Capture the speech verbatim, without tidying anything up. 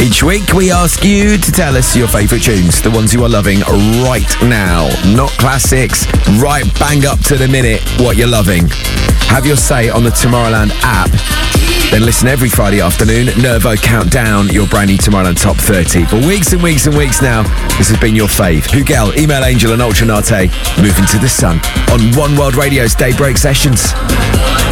Each week we ask you to tell us your favourite tunes, the ones you are loving right now. Not classics, right bang up to the minute what you're loving. Have your say on the Tomorrowland app. Then listen every Friday afternoon. Nervo count down your brand new Tomorrowland Top thirty. For weeks and weeks and weeks now, this has been your fave. Hugel, Email Angel and Ultra Nate moving to the sun on One World Radio's Daybreak Sessions.